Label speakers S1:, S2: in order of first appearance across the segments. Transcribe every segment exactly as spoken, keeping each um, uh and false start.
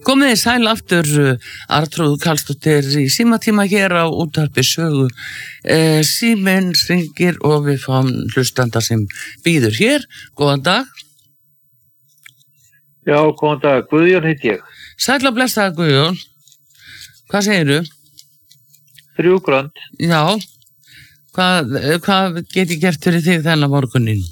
S1: Komið þið sæl aftur, Arnþrúður Karlsdóttir í símatíma hér á útvarpi Sögu. Eh, síminn hringir og við fáum hlustanda sem býður hér. Góðan dag.
S2: Já, góðan dag. Guðjón heit ég.
S1: Sæl og blessaður Guðjón. Hvað segirðu?
S2: Þrjú grönd.
S1: Já. Hvað, hvað get ég gert fyrir þig þennan morgunin?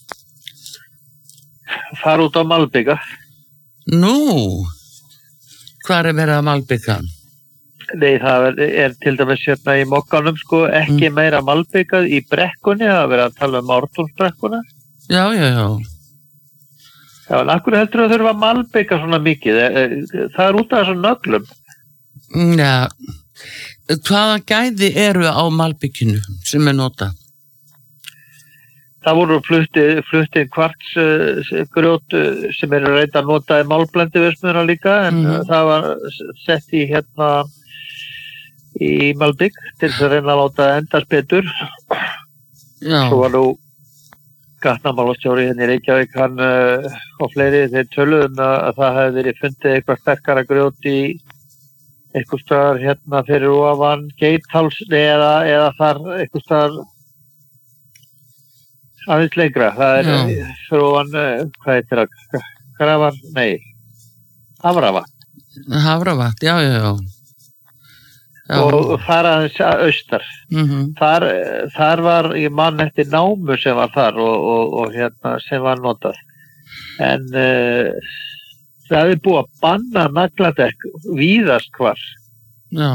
S2: Far út á malbika.
S1: Nú, hvað er verið að malbika?
S2: Nei, það er, er til dæmis hérna í Mokkanum sko, ekki mm. meira malbikað í brekkunni, það er verið að tala um Ártúnsbrekkuna.
S1: Já, já, já.
S2: Já, en akkur heldur að þurfa að malbika svona mikið, það er út af þessum nöglum.
S1: Já, hvaða gæði eru á malbikinu sem er notað?
S2: Það voru fluttið flutti kvartsgrjót uh, sem eru reynda að nota í málblendiverksmiðjuna líka, en mm. það var sett í hérna í malbik til þess að reyna að láta endast betur.
S1: Já.
S2: Svo var nú gatnamálastjóri hérna í Reykjavík, hann uh, og fleiri þeir töluðum að það hefði verið fundið eitthvað sterkara grjót í eitthvað staðar hérna fyrir ofan Geithals eða, eða þar eitthvað staðar aðeins lengra, það er fyrir ofan, hvað heitir það, Grafar, nei, Hafravatn.
S1: Hafravatn, já, já, já. já.
S2: Og þar aðeins austar.
S1: Mm-hmm.
S2: Þar, þar var, ég man eftir námu sem var þar og, og, og hérna sem var notað. En uh, það er búið að banna nagladekk víðast hvar.
S1: Já.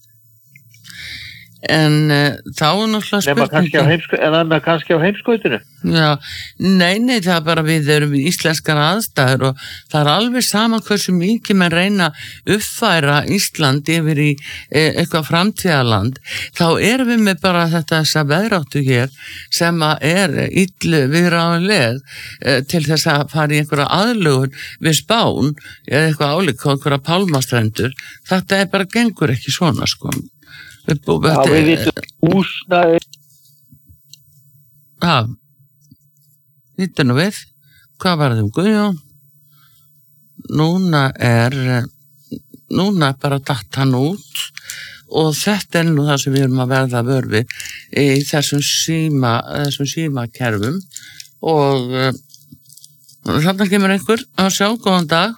S1: En uh, þá er náttúrulega spurning.
S2: En það er kannski á heimskautinu?
S1: Já, nei, nei, það er bara við erum í íslenskar aðstæður og það er alveg sama hversu mikið menn reyna uppfæra Ísland yfir í e, eitthvað framtíðarland. Þá erum við með bara þetta þessa veðráttu hér sem að er illu viðráðanleg e, til þess að fara í einhverja aðlögun við Spán eða eitthvað álíka, einhverja pálmastrendur. Þetta er bara gengur ekki svona, sko. Við búum
S2: Já, við vitum húsnæði.
S1: Já, þetta nú við. Hvað var þeim Guðjón? Núna er, núna er bara datt hann út og þetta er nú það sem við erum að verða vörfi í þessum síma, þessum símakerfum og uh, þarna kemur einhver að sjá, góðan dag.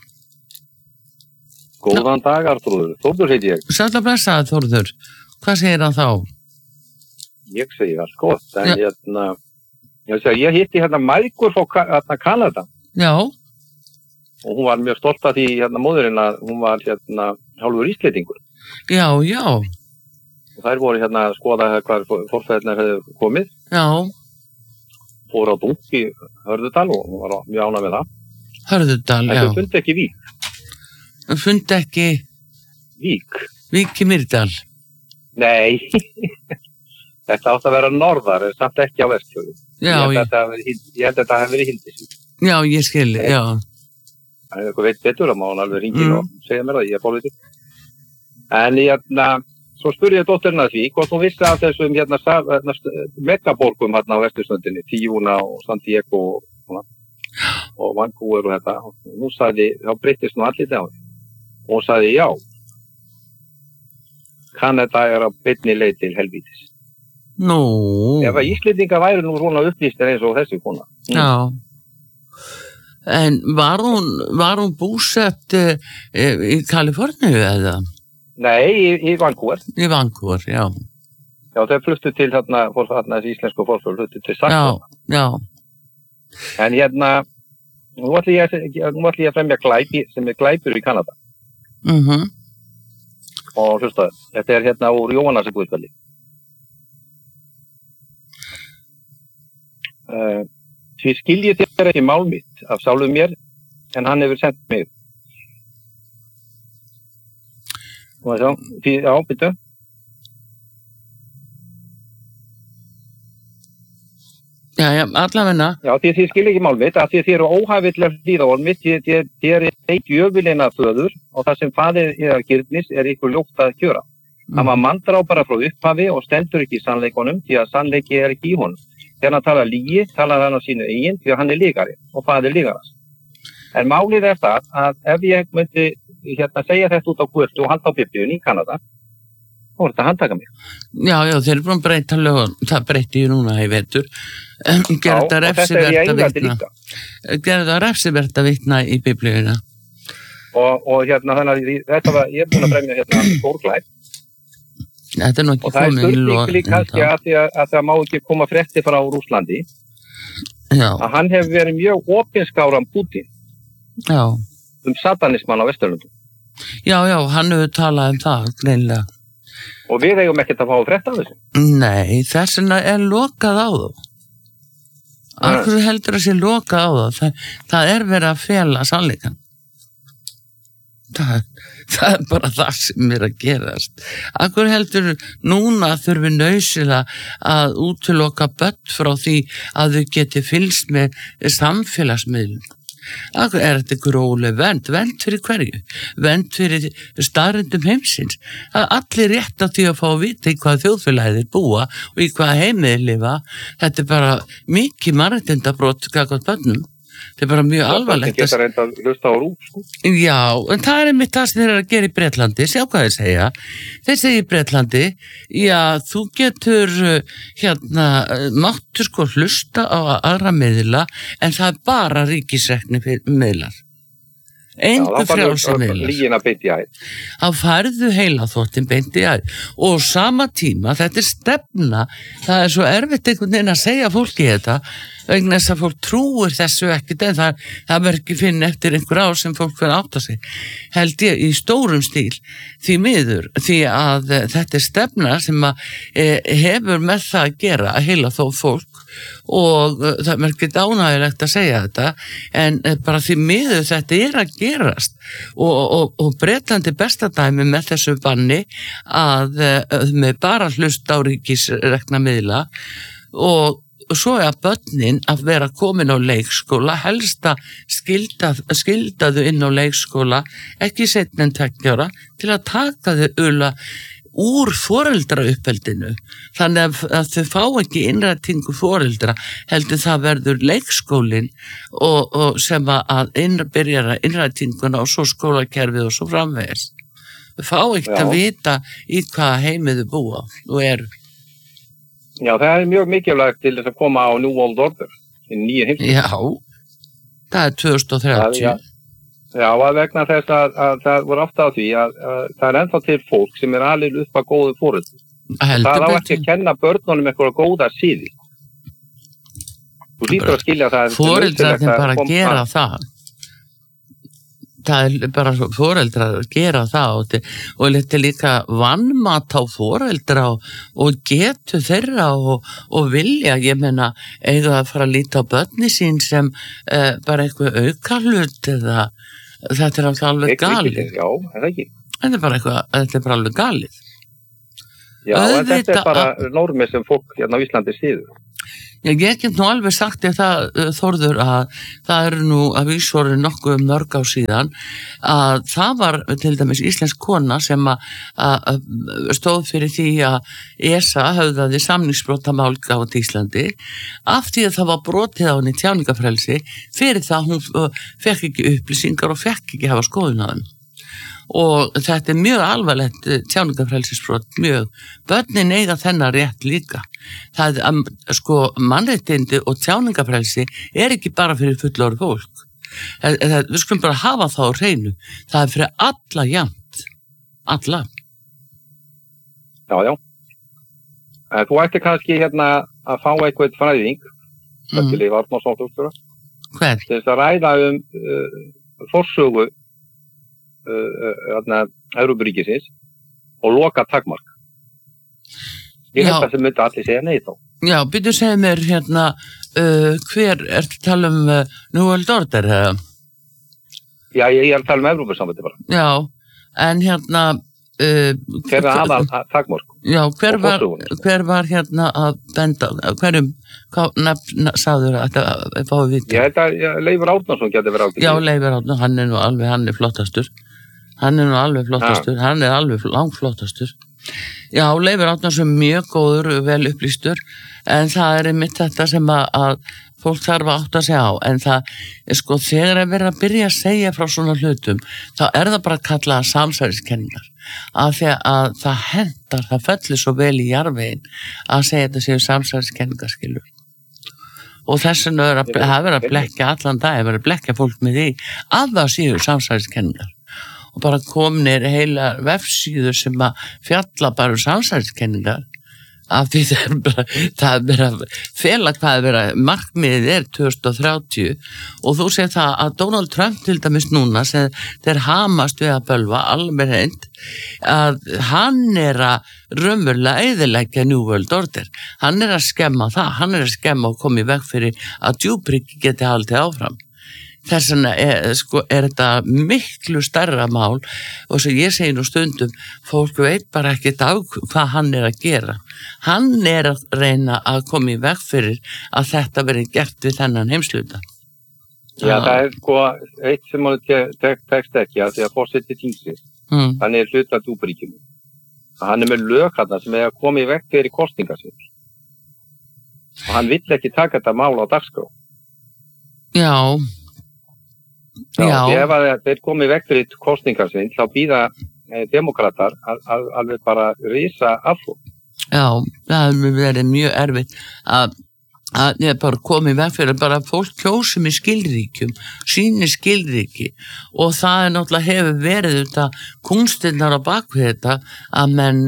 S3: Góðan dag, Arnþrúður. Þórður heiti ég.
S1: Sæll að blessaður, Þórður. Hvað segir hann þá?
S3: Ég segi það skott, en ja. hérna, ég, segi, ég hitti hérna mægur frá hérna, Kanada.
S1: Já.
S3: Og hún var mjög stolt af því hérna móðurinn að hún var hérna hálfur íslendingur.
S1: Já, já.
S3: Og þær voru hérna að skoða hvað fórfæðirnar hefði komið.
S1: Já.
S3: Fóru á dúk í Hörðudal og hún var mjög ánægð með það.
S1: Hörðudal,
S3: en
S1: já.
S3: En þau fundi ekki Vík.
S1: Þau fundi ekki?
S3: Vík.
S1: Vík í Mýrdal.
S3: Nei, þetta átt að vera norðar, en samt ekki á Vestfjörðum.
S1: Já,
S3: ég held að þetta hef verið Hildisvík.
S1: Já, ég skilji, já.
S3: Það er eitthvað veit betur, þá má hann alveg ringin mm. og segja mér það, ég er bólviti. En ég, hérna, svo spurði ég dótturinn að því, hvort hún vissi af þessum hérna, hérna megaborgum hérna á Vesturströndinni, Tiuna og San Diego og, og Vancouver og þetta. Og hún sagði, þá breyttist nú allir það. Og hún sagði, já. Kanada er á beinni leið til helvítis.
S1: Nú.
S3: Ef að Íslendinga væri nú svona upplýstir eins og þessi kona. Mm.
S1: Já. En var hún, var hún búsett e, e, í Kaliforníu eða?
S3: Nei, í, í Vancouver.
S1: Í Vancouver, já.
S3: Já, þau fluttu til þarna, þarna þessi íslensku fólk fluttu til Saxon.
S1: Já, já.
S3: En hérna, nú ætla ég, nú ætla ég að fremja glæpi sem er glæpur í Kanada.
S1: Mhm. Mm
S3: Og hlustaðu, þetta er hérna úr Jóhannes Guðspjalli. Uh, því skiljið þér ekki mál mitt af sjálfum mér, en hann hefur sendt mig. Og það, því, já, byrju.
S1: Já, já, allavegna.
S3: Já, því þið skiljið ekki mál mitt, af því þið eru óhæfilega hlýðavorn mitt, þið eru eitt jöfulina föður og það sem faðir yðar Gyrnis er ykkur ljótt að kjöra. Mm. Hann var manndrápara frá upphafi og stendur ekki í sannleikunum því að sannleiki er ekki í honum. Þegar hann talar lygi, talar hann á sínu eigin því að hann er lygari og faðir lygarast. En málið er það að ef ég myndi hérna segja þetta út á götu og halda á biblíunni í Kanada, þá er þetta að handtaka mig.
S1: Já, já, þeir eru búin að breyta lögum, það breyti ég núna í vetur. Gerðu þetta refsivert að vitna. Gerðu þetta refsivert að vitna í biblíuna.
S3: Og, og hérna, þannig að þetta var, ég er búin að fremja hérna stórglæp.
S1: Þetta er nú ekki
S3: komið í lóð. Og það er spurning líka kannski að, að, að það má ekki koma fréttir frá Rússlandi.
S1: Já.
S3: Að hann hefur verið mjög opinskáran Putin.
S1: Já.
S3: Um satanismann á Vesturlöndum.
S1: Já, já, hann hefur talað um það, greinlega.
S3: Og við eigum ekkert að fá frétt af þessu.
S1: Nei, þess vegna er lokað á þú. Akkur heldur að sé lokað á þú. Það, það er verið að fela sannleikann. Það, það er bara það sem er að gerast. Akkur heldur núna þurfi nauðsynlega að útiloka börn frá því að þau geti fylgst með samfélagsmiðlum. Akkur er þetta gróleg vernd, vernd fyrir hverju? Vernd fyrir staðrindum heimsins. Það er allir rétt að því að fá að vita í hvað þjóðfélagið er búa og í hvað heimið lifa. Þetta er bara mikið mannréttindabrot gagnvart börnum. Þetta er bara mjög alvarlegt.
S3: Það geta reynda að hlusta á RÚV, sko.
S1: Já, en það er einmitt það sem þeir eru að gera í Bretlandi, sjá hvað þeir segja. Þeir segja í Bretlandi, já, þú getur, hérna, máttu sko hlusta á aðra miðla, en það er bara ríkisrekni miðlar. Engu frjálsa miðlar.
S3: Lígin að beint í æð.
S1: Þá færðu heilaþvottin beint í æð. Og sama tíma, þetta er stefna, það er svo erfitt einhvern veginn að segja fólki þetta, vegna þess að fólk trúir þessu ekkert, en það, það verður ekki finna eftir einhver ár sem fólk verður átt að sig. Held ég í stórum stíl, því miður, því að e, þetta er stefna sem að, e, hefur með það að gera að heila þó fólk og e, það er ekki ánægilegt að segja þetta, en e, bara því miður þetta er að gerast og, og, og Bretlandi besta dæmi með þessu banni að e, með bara hlust á ríkisrekna miðla og og svo er að börnin að vera komin á leikskóla, helst að skilda, skilda þau inn á leikskóla, ekki seinna en tveggja ára, til að taka þau öla úr foreldrauppeldinu. Þannig að, að þau fá ekki innrætingu foreldra, heldur það verður leikskólin og, og sem að innbyrjara innrætinguna og svo skólakerfið og svo framvegis. Þau fá ekki Já. Að vita í hvað heimið þau búa og eru.
S3: Já, það er mjög mikilvægt til þess að koma á New World Order, í nýju heimsins.
S1: Já, það er tvö þúsund og þrjátíu.
S3: Já, já að vegna þess að, að það voru ofta á því að, að það er ennþá til fólk sem er alveg upp að góðu foreldri. Það á ekki að kenna börnunum eitthvað góða síði. Þú lítur að skilja það.
S1: Foreldrarnir bara að gera það. Það er bara foreldrar að gera það og, og þetta er líka vannmat á foreldra og, og getu þeirra og, og vilja, ég meina, eiga að fara að líta á börni sín sem eh, bara eitthvað aukarlut eða þetta er alveg galið.
S3: Já, það er ekki.
S1: Þetta er bara eitthvað, þetta er bara alveg galið.
S3: Já, en þetta er bara normið sem fólk hérna á Íslandi síður.
S1: Já, ég get nú alveg sagt ég það, Þórður, að það eru nú að vísvoru nokkuð mörg á síðan að það var til dæmis íslensk kona sem að, að stóð fyrir því að E S A höfðaði samningsbrotamál á Íslandi af því að það var brotið á henni tjáningafrelsi fyrir það að hún fekk ekki upplýsingar og fekk ekki hafa skoðun á þeim. Og þetta er mjög alvarlegt tjáningafrelsisbrot, mjög. Börnin eiga þennan rétt líka. Það er, sko, mannréttindi og tjáningafrelsi er ekki bara fyrir fullorðið fólk. Það, það, við skulum bara hafa það á hreinu. Það er fyrir alla jafnt. Alla.
S3: Já, já. En þú ætti kannski hérna að fá eitthvað fræðing, þetta er lífa Árnason doktora.
S1: Hver?
S3: Til þess að ræða um uh, forsögu þarna Evrópuríkisins og loka takmark. Ég held að það myndi allir segja nei þá.
S1: Já, byrju segja mér hérna uh, hver er að tala um uh, New World Order? Uh?
S3: Já, ég er að tala um Evrópusambandi bara.
S1: Já, en hérna uh,
S3: hver er aðal takmark?
S1: Já, hver var, hver var hérna að benda, hverjum nefn sagður að þetta fái vita?
S3: Ég held að Leifur Árnason geti verið ákveð.
S1: Já, Leifur Árnason, hann er nú alveg, hann er flottastur. Hann er nú alveg flottastur, ja. Hann er alveg langflottastur. Já, Leifur Árnason er mjög góður, vel upplýstur, en það er einmitt þetta sem að, að, fólk þarf að átta sig á, en það, sko, þegar að vera að byrja að segja frá svona hlutum, þá er það bara að kalla samsæriskenningar, af því að það hendar, það fellir svo vel í jarðveginn að segja þetta séu samsæriskenningar, skilur. Og þess vegna er að, það verður að blekja allan dag, það verður að blekja fólk með því að það séu samsæriskenningar. Og bara komnir heila vefsíður sem að fjalla bara um samsæriskenningar, af því það er bara, það er bara fela hvað er vera, markmiðið er tvö þúsund og þrjátíu og þú segir það að Donald Trump til dæmis núna sem þeir hamast við að bölva alveg reynd að hann er að raunverulega eyðileggja New World Order, hann er að skemma það, hann er að skemma og koma í veg fyrir að djúpriki geti haldið áfram. Þess vegna er, sko, er þetta miklu stærra mál og sem ég segi nú stundum, fólk veit bara ekkert á hvað hann er að gera. Hann er að reyna að koma í veg fyrir að þetta verið gert við þennan heimsluta.
S3: Já, það er sko eitt sem hann tekst ekki að því að forseti þingsins, mm. hann er hluta djúpríkjum. Hann er með lög þarna sem er að koma í veg fyrir kosningasvindl. Og hann vill ekki taka þetta mál á dagskrá.
S1: Já.
S3: Já, ef þeir komið vekk fyrir kosningarsvindl, þá býða eh, demokratar að, að, alveg bara risa afflóð.
S1: Já, það hefur verið mjög erfitt að, að ég bara komið vekk fyrir bara fólk kjósum í skilríkjum, síni skilríki og það er náttúrulega hefur verið þetta kunstinnar á bakvið þetta að menn,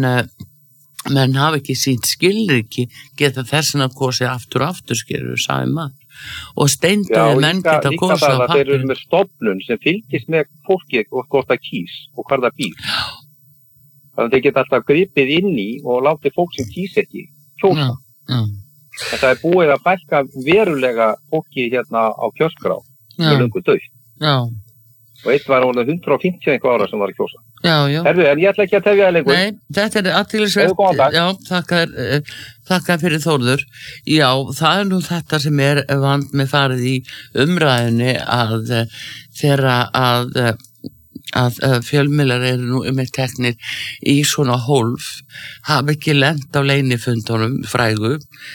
S1: menn hafa ekki sínt skilríki geta þessin að kosið aftur og aftur skilur við sagði maður. Og steinduði menn geta kosið á pappir.
S3: Þeir eru með stofnun sem fylgist með fólki og hvort það kýs og hvar það býr. Þannig að þeir geta alltaf gripið inn í og látið fólk sem kýs ekki kjósa. Já, já. Það er búið að fækka verulega fólki hérna á kjörskrá með löngu dauð. Já. Og eitt var orðið hundrað og fimmtíu einhver ára sem var að kjósa.
S1: Já, já.
S3: Herðu, en ég ætla ekki að tefja það lengur.
S1: Nei, þetta er athyglisvert. Já, þakkar, þakkar fyrir Þórður. Já, það er nú þetta sem er vand með farið í umræðinni að þeirra að, að, að fjölmiðlar eru nú með teknir í svona hólf, hafa ekki lent á leynifundunum frægu,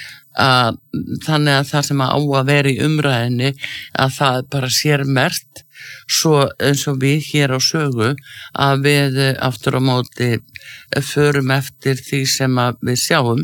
S1: að þannig að það sem á að vera í umræðinni að það bara sér mert svo eins og við hér á sögu að við aftur á móti förum eftir því sem við sjáum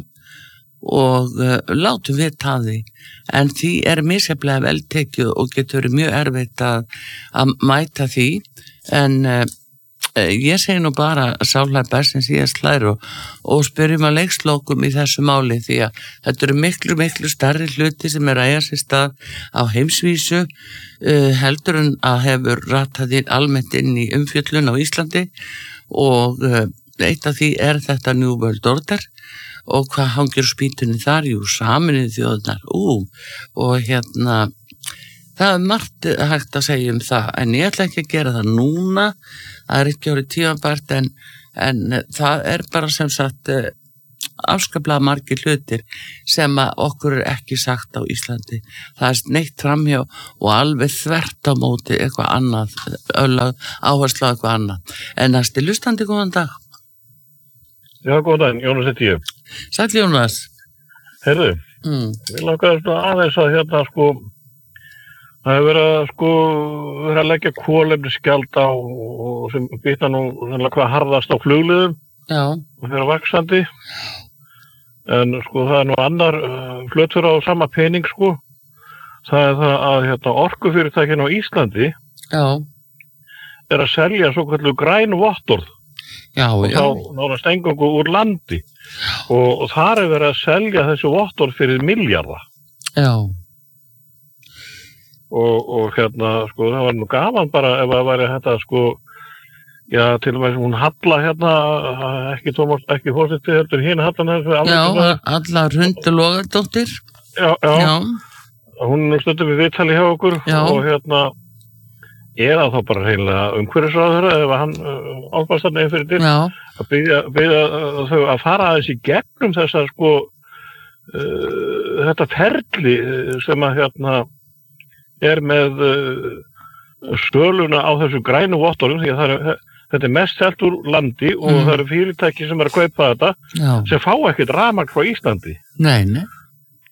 S1: og uh, látum við taði en því er misjaflega vel tekið og getur mjög erfitt að, að mæta því en uh, ég segi nú bara sálega best sem síðast hlæru og, og spyrjum að leikslokum í þessu máli því að þetta eru miklu, miklu starri hluti sem er að eiga sér stað á heimsvísu uh, heldur en að hefur ratað inn almennt inn í umfjöllun á Íslandi og uh, eitt af því er þetta New World Order og hvað hangir spýtunni þar, jú, Sameinuðu þjóðirnar, ú, og hérna það er margt hægt að segja um það, en ég ætla ekki að gera það núna, það er ekki orðið tímabært, en, en það er bara sem sagt afskaplega margir hlutir sem að okkur er ekki sagt á Íslandi. Það er neitt framhjá og alveg þvert á móti eitthvað annað, áherslu á eitthvað annað. En næsti lustandi, góðan dag.
S4: Já, góðan daginn, Jónas heiti ég.
S1: Sæll Jónas.
S4: Herðu, mm. ég langar aðeins að hérna sko það hefur verið að sko verið að leggja kolefnisgjald á og sem býta nú hvað harðast á flugliðum og þeirra vaxandi en sko það er nú annar uh, flötur á sama pening sko það er það að hérna, orkufyrirtækin á Íslandi já. Er að selja svo kallu græn vottorð og þá nánast eingöngu úr landi og, og þar er verið að selja þessu vottorð fyrir milljarða já Og, og hérna, sko, það var nú gaman bara ef það væri þetta, sko, já, til og með hún Halla hérna, ekki Tómas, ekki fórseti heldur, hérna Hallan þessu.
S1: Já, Halla Hrundur Logadóttir.
S4: Já, já, já. Hún er stundum við viðtali hjá okkur já. Og hérna, er það þá bara heimlega umhverfisráðherra ef hann uh, álpast þarna einn fyrir til að byggja, byggja uh, þau að fara aðeins í gegnum þessar, sko, uh, þetta ferli sem að hérna, er með uh, stöluna á þessu grænu vottorðum því að það er, þetta er mest selt úr landi og mm. það eru fyrirtæki sem er að kaupa þetta Já. Sem fá ekkert rafmagn frá Íslandi
S1: nei, nei.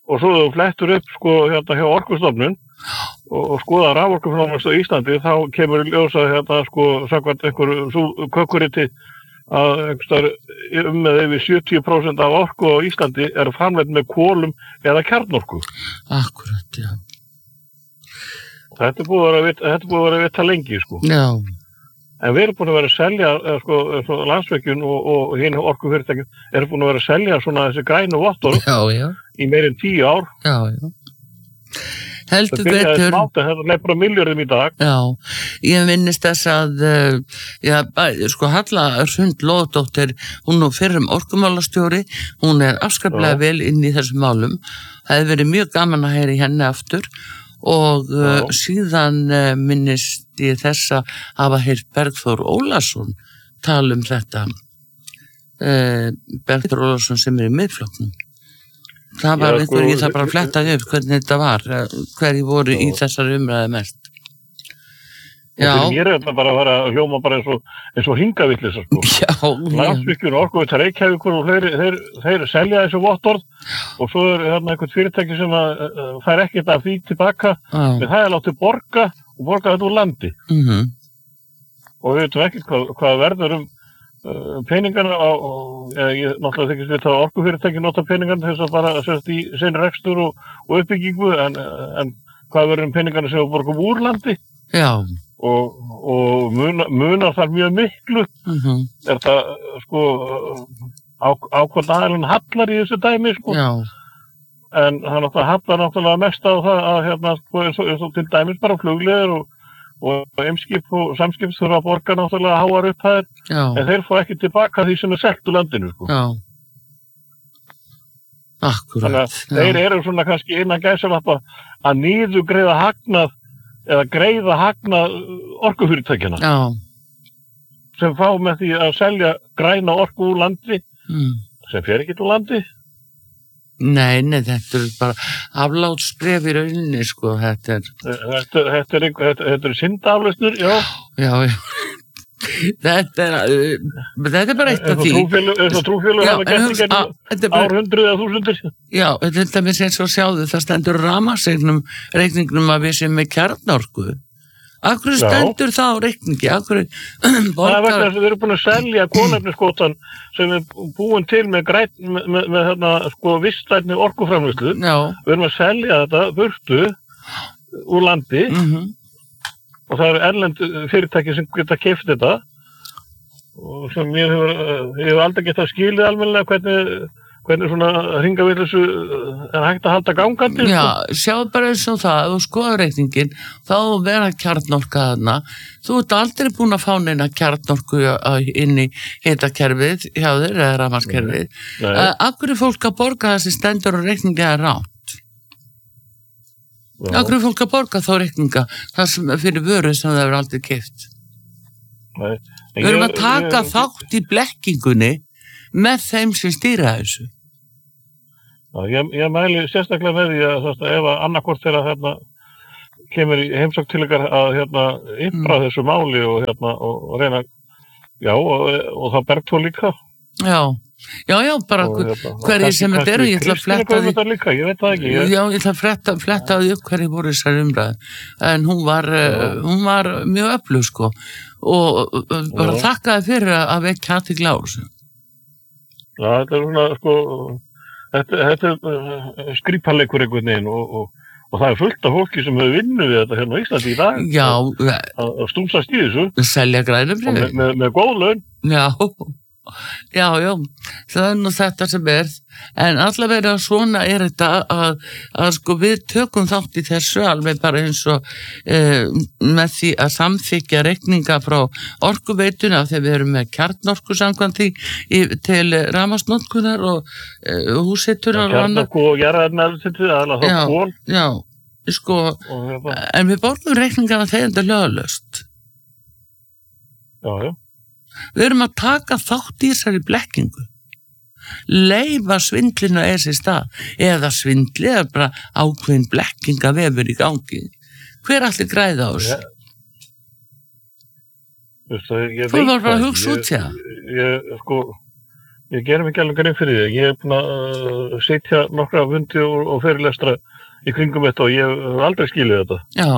S4: og svo þú flettur upp sko hérna hjá Orkustofnun og, og skoða raforkuframleiðslu á Íslandi, þá kemur í ljós að hérna sko samkvæmt einhverju kökkuriti að einhverstaðar um með yfir sjötíu prósent af orku á Íslandi er framleidd með kolum eða kjarnorku.
S1: Akkurat, já.
S4: Þetta er búið að vera vita, þetta er búið að vera vita lengi sko.
S1: Já.
S4: En við erum búin að vera að selja, sko, sko Landsvirkjun og, og hinn orkufyrirtækjum eru búin að vera að selja svona þessi grænu vottorð í meir en tíu ár.
S1: Já, já. Heldur betur.
S4: Það byrjaði smátt, þetta leipur á milljörðum í dag.
S1: Já, ég minnist þess að, já, sko Halla Hrund Lóðdóttir, hún er fyrrum orkumálastjóri, hún er afskaplega já. vel inn í þessum málum. Það hefði verið mjög gaman að heyra í henni aftur. Og uh, síðan uh, minnist ég þess að hafa heyrt Bergþór Ólason tala um þetta uh, Bergþór Ólason sem er í miðflokknum. Það var einhver, ég þarf bara að fletta upp hvernig þetta var, hverju voru já. í þessar umræði mest.
S4: Já. Og fyrir mér er þetta bara að vera að hljóma bara eins og, eins og hingavitlisar sko.
S1: Já.
S4: Landsvirkjun og Orkuveita Reykjavíkur og þeir, þeir, þeir selja þessu vottorð og svo er hérna einhvern fyrirtæki sem að uh, fær ekkert af því tilbaka, en það er látið borga og borga þetta úr landi.
S1: Mhm.
S4: Og við veitum ekki hvað, hvað verður um uh, peningarna og, og uh, ég náttúrulega þykist við það orkufyrirtæki nota peningarna til þess að bara sérst í sinn rekstur og, og uppbyggingu, en, en hvað verður um peningarna sem við borgum úr landi?
S1: Já.
S4: Og, og munar, munar þar mjög miklu.
S1: Mhm.
S4: Er það sko á, á hvort aðeins hallar í þessu dæmi sko.
S1: Já.
S4: En það náttúrulega hallar náttúrulega mest á það að hérna sko eins og, eins og til dæmis bara flugleiðir og, og eimskip og samskip þurfa að borga náttúrulega háar upp þær, en þeir fá ekki tilbaka því sem er selt úr landinu sko.
S1: Já. Akkurat.
S4: Þannig að þeir eru svona kannski innan gæsalappa að niðurgreiða hagnað eða greiða hagnað orkufyrirtækjana.
S1: Já.
S4: Sem fá með því að selja græna orku úr landi,
S1: mm.
S4: sem fer ekki úr landi.
S1: Nei, nei, þetta er bara aflátsbréf í rauninni, sko, þetta er...
S4: Þetta, þetta er, þetta, þetta er syndaflausnur, já.
S1: Já, já. Þetta er, uh, þetta er bara eitt af því.
S4: Eins og trúfélög hafa gert í gennum árhundruð eða þúsundir.
S1: Já, þetta er mér sem svo sjáðu, það stendur rafmagnsreiknum, reikningnum að við sem með kjarnorku. Akkur stendur það á reikningi? Akkur
S4: borgar... Það er vegna þess að við erum búin að selja kolefniskvotan sem er búin til með græn, með, með, með hérna, sko, vistlætni orkuframleiðslu.
S1: Já.
S4: Við erum að selja þetta burtu úr landi.
S1: Mhm.
S4: Og það eru erlend fyrirtæki sem geta keypt þetta og sem ég hefur, ég hefur aldrei getað skilið almennilega hvernig, hvernig svona hringavillisu er hægt að halda gangandi.
S1: Já, sjáðu bara eins og það og skoða reikningin, þá vera kjarnorka þarna. Þú ert aldrei búin að fá neina kjarnorku inn í hitakerfið hjá þér eða rafmagnskerfið. Akkur er fólk að borga þessi stendur og reikningi er rátt? Akkur er fólk að borga þá reikninga það sem fyrir vöru sem það hefur aldrei keypt.
S4: Nei.
S1: Við erum að taka ég, þátt í blekkingunni með þeim sem stýra þessu.
S4: Já, ég, ég mæli sérstaklega með því að það, ef að annarkvort þegar hérna kemur í heimsókn til ykkar að hérna ympra mm. þessu máli og hérna og, og reyna, já, og, og það Bergþór líka. Já.
S1: Já, já, bara hverjir sem þetta eru, ég ætla að fletta því
S4: líka, ég veit það ekki ég...
S1: Já, ég ætla að fletta, fletta því upp hverjir voru þessar umræði en hún var, uh, hún var mjög öflug sko og uh, bara já. Þakkaði fyrir að vekja athygli á þessu.
S4: Já, þetta er svona sko þetta, þetta er uh, skrýpaleikur einhvern veginn og, og, og það er fullt af fólki sem hefur vinnu við þetta hérna á Íslandi í dag
S1: já,
S4: að, að stúmsast í þessu
S1: selja grænum
S4: með, með, með góð laun.
S1: Já Já, já, það er nú þetta sem er, en allavega svona er þetta að, að sko við tökum þátt í þessu alveg bara eins og e, með því að samþykja reikninga frá orkuveituna þegar við erum með kjarnorku samkvæmt því í, til rafmagnsnotkunar og e, húshitunar og annað.
S4: Kjarnorku og jarðefnaeldsneyti, aðalega þá kol.
S1: Já, já, sko, en við borgum reikningana þegar þetta löglaust.
S4: Já, já.
S1: Við erum að taka þátt í þessari blekkingu. Leyfa svindlinu að þessi stað. Eða svindli er bara ákveðin blekkinga vefur í gangi. Hver allir græða á þessu?
S4: Þú
S1: var bara að hugsa út sér.
S4: Ég, sko, ég gerum ekki alveg grein fyrir því. Ég er búin að uh, sitja nokkra fundi og, og fyrirlestra í kringum þetta og ég hef aldrei skilið þetta.
S1: Já.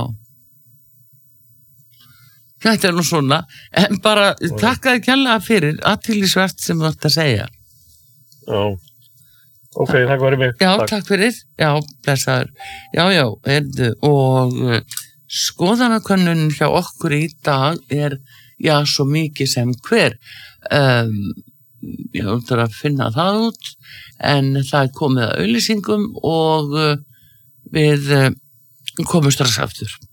S1: Þetta er nú svona, en bara takk að kærlega fyrir athyglisvert sem þú ætti að segja.
S4: Já, ok, takk fyrir mig.
S1: Já, takk, takk fyrir, já, blessaður. Já, já, erðu, og uh, skoðanakönnun hjá okkur í dag er, já, svo mikið sem hver. Um, ég ætla að finna það út, en það er komið að auglýsingum og uh, við uh, komum strax aftur.